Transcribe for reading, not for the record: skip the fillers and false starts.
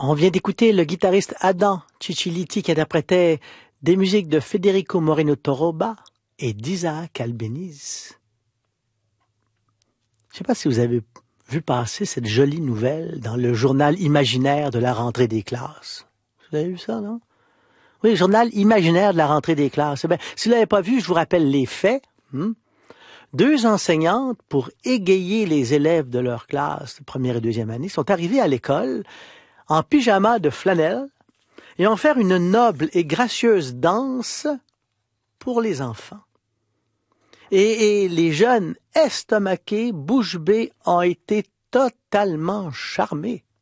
On vient d'écouter le guitariste Adam Ciciliti qui interprétait des musiques de Federico Moreno Toroba et d'Isaac Albéniz. Je ne sais pas si vous avez vu passer cette jolie nouvelle dans le journal imaginaire de la rentrée des classes. Vous avez vu ça, non? Oui, le journal imaginaire de la rentrée des classes. Ben, si vous ne l'avez pas vu, je vous rappelle les faits. 2 enseignantes, pour égayer les élèves de leur classe de première et deuxième année, sont arrivées à l'école en pyjama de flanelle et ont fait une noble et gracieuse danse pour les enfants. Et les jeunes estomaqués, bouche bée, ont été totalement charmés.